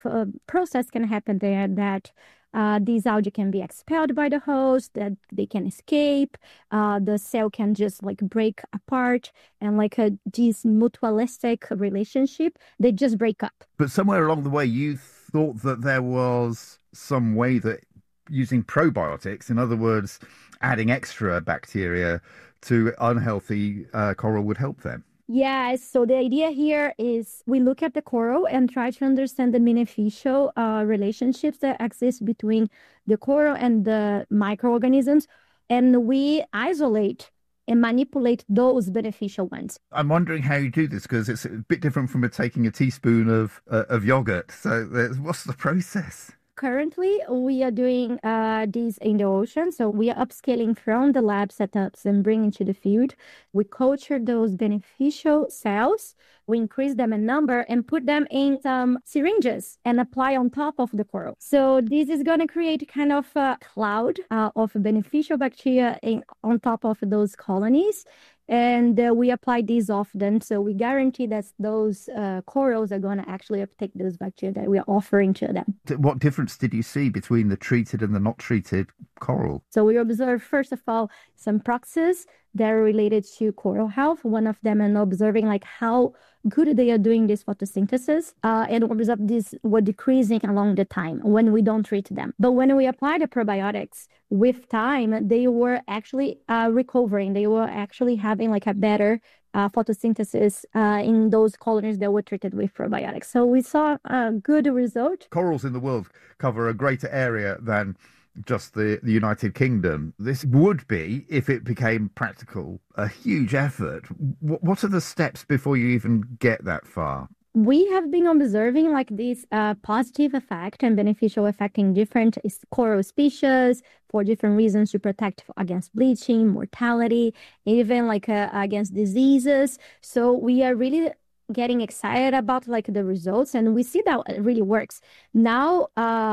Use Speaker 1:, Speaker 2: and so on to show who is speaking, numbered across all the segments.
Speaker 1: process can happen there that these algae can be expelled by the host, that they can escape. The cell can just like break apart, and like this mutualistic relationship, they just break up.
Speaker 2: But somewhere along the way, you thought that there was some way that using probiotics, in other words, adding extra bacteria to unhealthy coral would help them.
Speaker 1: Yes, so the idea here is we look at the coral and try to understand the beneficial relationships that exist between the coral and the microorganisms, and we isolate and manipulate those beneficial ones.
Speaker 2: I'm wondering how you do this, because it's a bit different from taking a teaspoon of yogurt. So what's the process?
Speaker 1: Currently, we are doing this in the ocean. So we are upscaling from the lab setups and bringing to the field. We culture those beneficial cells. We increase them in number and put them in some syringes and apply on top of the coral. So this is going to create kind of a cloud of beneficial bacteria on top of those colonies. And we apply these often, so we guarantee that those corals are going to actually uptake those bacteria that we are offering to them.
Speaker 2: What difference did you see between the treated and the not treated coral?
Speaker 1: So we observe, first of all, some proxies that are related to coral health. One of them and observing like how good they are doing this photosynthesis, and observe this were decreasing along the time when we don't treat them. But when we apply the probiotics, with time, they were actually recovering. They were actually having like a better photosynthesis in those colonies that were treated with probiotics. So we saw a good result.
Speaker 2: Corals in the world cover a greater area than just the United Kingdom. This would be, if it became practical, a huge effort. What are the steps before you even get that far?
Speaker 1: We have been observing like this positive effect and beneficial effect in different coral species for different reasons, to protect against bleaching, mortality, even like against diseases. So we are really getting excited about like the results, and we see that it really works. Now,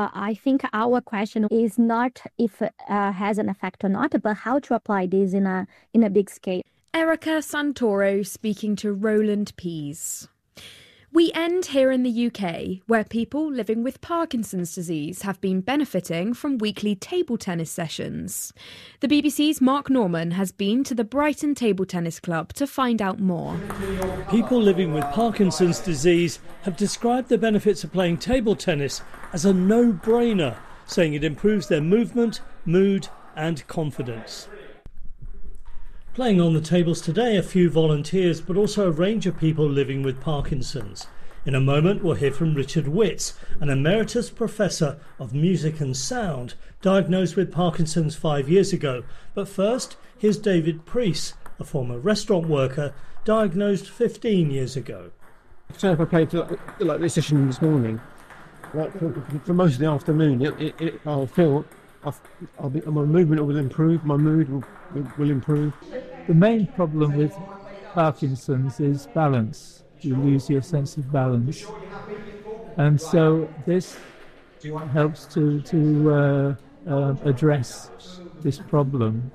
Speaker 1: I think our question is not if it has an effect or not, but how to apply this in a big scale.
Speaker 3: Erica Santoro speaking to Roland Pease. We end here in the UK, where people living with Parkinson's disease have been benefiting from weekly table tennis sessions. The BBC's Mark Norman has been to the Brighton Table Tennis Club to find out more.
Speaker 4: People living with Parkinson's disease have described the benefits of playing table tennis as a no-brainer, saying it improves their movement, mood and confidence. Playing on the tables today, a few volunteers, but also a range of people living with Parkinson's. In a moment, we'll hear from Richard Witts, an emeritus professor of music and sound, diagnosed with Parkinson's 5 years ago. But first, here's David Preece, a former restaurant worker, diagnosed 15 years ago.
Speaker 5: So if I played like this session this morning, like for most of the afternoon, I'll feel my movement will improve, my mood will improve.
Speaker 6: The main problem with Parkinson's is balance. You lose your sense of balance, and so this helps to address this problem.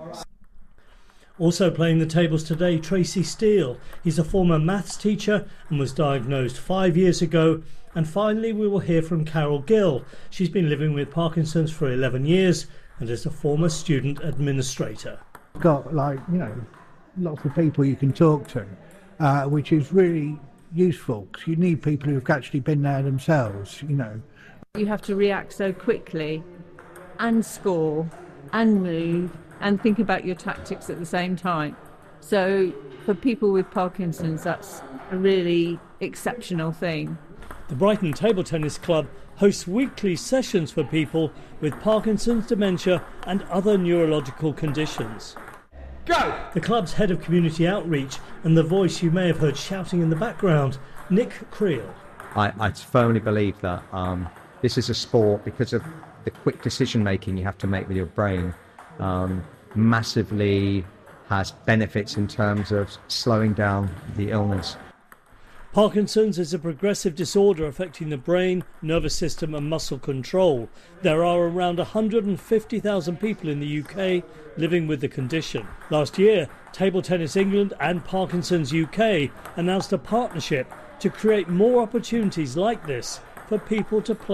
Speaker 4: Also playing the tables today, Tracy Steele. He's a former maths teacher and was diagnosed 5 years ago. And finally, we will hear from Carol Gill. She's been living with Parkinson's for 11 years and is a former student administrator.
Speaker 7: Got lots of people you can talk to, which is really useful, because you need people who've actually been there themselves,
Speaker 8: You have to react so quickly and score and move and think about your tactics at the same time. So for people with Parkinson's, that's a really exceptional thing.
Speaker 4: The Brighton Table Tennis Club hosts weekly sessions for people with Parkinson's, dementia and other neurological conditions.
Speaker 5: Go!
Speaker 4: The club's head of community outreach and the voice you may have heard shouting in the background, Nick Creel.
Speaker 9: I firmly believe that this is a sport, because of the quick decision making you have to make with your brain, massively has benefits in terms of slowing down the illness.
Speaker 4: Parkinson's is a progressive disorder affecting the brain, nervous system and muscle control. There are around 150,000 people in the UK living with the condition. Last year, Table Tennis England and Parkinson's UK announced a partnership to create more opportunities like this for people to play